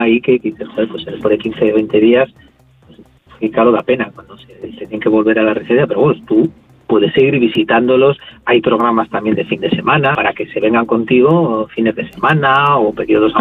ahí que dices, joder, pues después de 15, 20 días, pues, y claro, da pena cuando se tienen que volver a la residencia, pero bueno, tú puedes seguir visitándolos. Hay programas también de fin de semana para que se vengan contigo fines de semana o periodos